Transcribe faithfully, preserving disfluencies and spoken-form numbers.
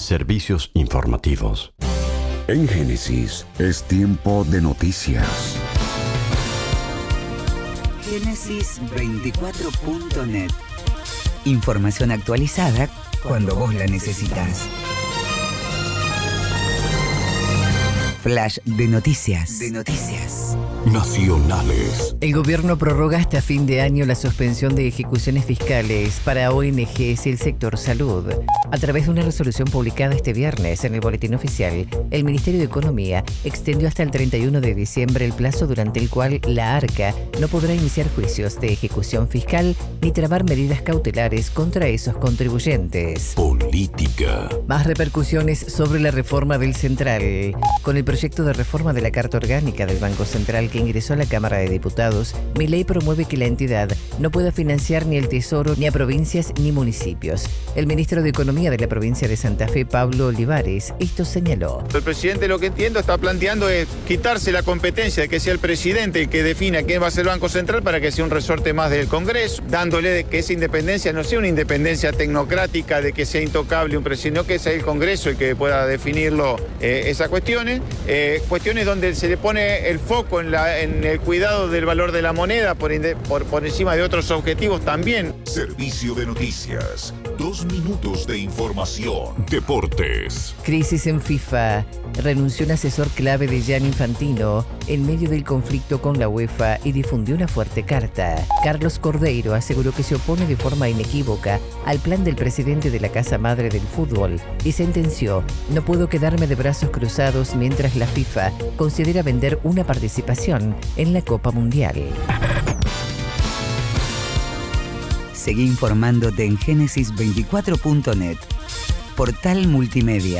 Servicios informativos. En Génesis es tiempo de noticias. Génesis veinticuatro punto net. Información actualizada cuando vos la necesitas. Flash de noticias. De noticias. Nacionales. El gobierno prorroga hasta fin de año la suspensión de ejecuciones fiscales para O N Ges y el sector salud. A través de una resolución publicada este viernes en el Boletín Oficial, el Ministerio de Economía extendió hasta el treinta y uno de diciembre el plazo durante el cual la ARCA no podrá iniciar juicios de ejecución fiscal ni trabar medidas cautelares contra esos contribuyentes. Política. Más repercusiones sobre la reforma del Central. Con el proyecto de reforma de la Carta Orgánica del Banco Central que ingresó a la Cámara de Diputados, Milei promueve que la entidad no pueda financiar ni el Tesoro ni a provincias ni municipios. El ministro de Economía de la provincia de Santa Fe, Pablo Olivares, esto señaló. El presidente, lo que entiendo, está planteando es quitarse la competencia de que sea el presidente el que defina quién va a ser el Banco Central para que sea un resorte más del Congreso, dándole de que esa independencia no sea una independencia tecnocrática de que sea intocable un presidente, no que sea el Congreso el que pueda definirlo eh, esas cuestiones, eh, cuestiones donde se le pone el foco en, la, en el cuidado del valor de la moneda por, por, por encima de otros objetivos también. Servicio de noticias. Dos minutos de información. Deportes. Crisis en FIFA. Renunció un asesor clave de Gianni Infantino en medio del conflicto con la UEFA y difundió una fuerte carta. Carlos Cordeiro aseguró que se opone de forma inequívoca al plan del presidente de la Casa Madre del Fútbol y sentenció: no puedo quedarme de brazos cruzados mientras la FIFA considera vender una participación en la Copa Mundial. Seguí informándote en Génesis veinticuatro punto net. Portal multimedia.